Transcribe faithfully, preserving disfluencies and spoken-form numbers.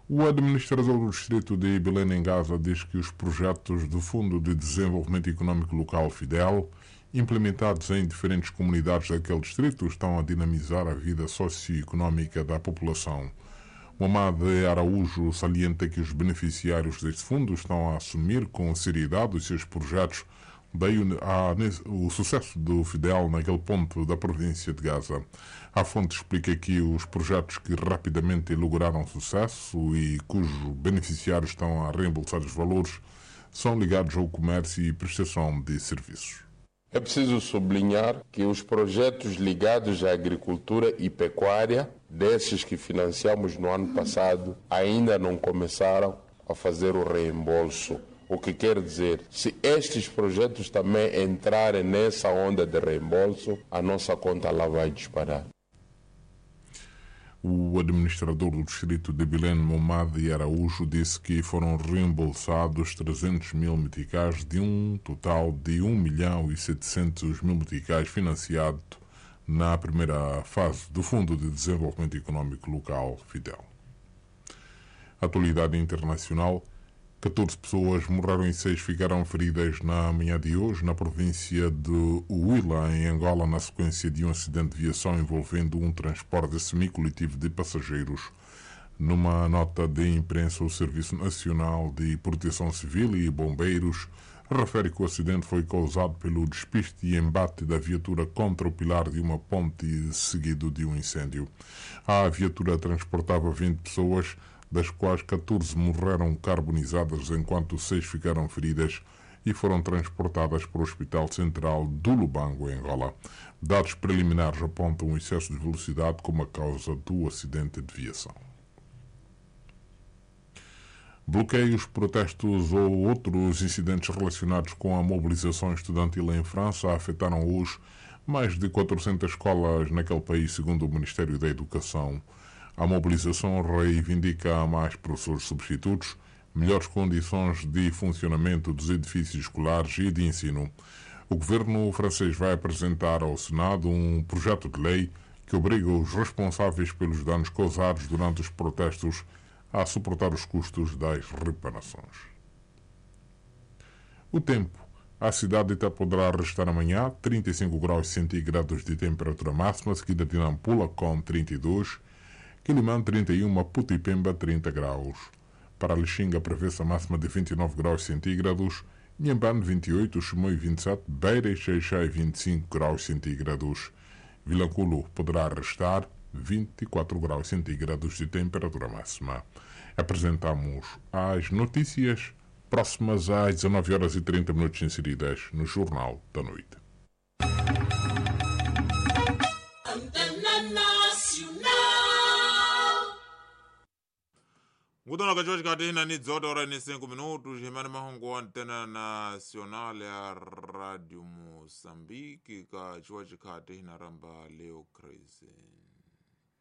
O administrador do distrito de Belém em Gaza diz que os projetos do Fundo de Desenvolvimento Econômico Local FIDEL, implementados em diferentes comunidades daquele distrito, estão a dinamizar a vida socioeconómica da população. Mohamed Araújo salienta que os beneficiários deste fundo estão a assumir com seriedade os seus projetos, daí o sucesso do FIDEL naquele ponto da província de Gaza. A fonte explica que os projetos que rapidamente lograram sucesso e cujos beneficiários estão a reembolsar os valores são ligados ao comércio e prestação de serviços. É preciso sublinhar que os projetos ligados à agricultura e pecuária, desses que financiamos no ano passado, ainda não começaram a fazer o reembolso. O que quer dizer, se estes projetos também entrarem nessa onda de reembolso, a nossa conta lá vai disparar. O administrador do distrito de Belém, Mohamed Araújo, disse que foram reembolsados trezentos mil meticais de um total de um milhão e setecentos mil meticais financiado na primeira fase do Fundo de Desenvolvimento Econômico Local, FIDEL. Atualidade internacional. catorze pessoas morreram e seis ficaram feridas na manhã de hoje na província de Huila, em Angola, na sequência de um acidente de viação envolvendo um transporte semicoletivo de passageiros. Numa nota de imprensa, o Serviço Nacional de Proteção Civil e Bombeiros refere que o acidente foi causado pelo despiste e embate da viatura contra o pilar de uma ponte seguido de um incêndio. A viatura transportava vinte pessoas, das quais catorze morreram carbonizadas, enquanto seis ficaram feridas e foram transportadas para o Hospital Central do Lubango, em Angola. Dados preliminares apontam o excesso de velocidade como a causa do acidente de viação. Bloqueios, protestos ou outros incidentes relacionados com a mobilização estudantil em França afetaram hoje mais de quatrocentas escolas naquele país, segundo o Ministério da Educação. A mobilização reivindica mais professores substitutos, melhores condições de funcionamento dos edifícios escolares e de ensino. O governo francês vai apresentar ao Senado um projeto de lei que obriga os responsáveis pelos danos causados durante os protestos a suportar os custos das reparações. O tempo. A cidade até poderá restar amanhã trinta e cinco graus centígrados de temperatura máxima, seguida de Nampula com trinta e dois, Quilimã trinta e um, Maputo e Pemba trinta graus. Para Lixinga prevê-se a máxima de vinte e nove graus centígrados, Inhambane vinte e oito, Chimoio vinte e sete, Beira e Xai-Xai vinte e cinco graus centígrados. Vilanculo poderá restar vinte e quatro graus centígrados de temperatura máxima. Apresentamos as notícias próximas às dezanove horas e trinta minutos inseridas no Jornal da Noite. Ngutana ka George kati hina ni dzoto ora ni cinco minutos himani mahungu wa antena nacional ya Radio Moçambique ka George kati hina ramba Leo Crazy.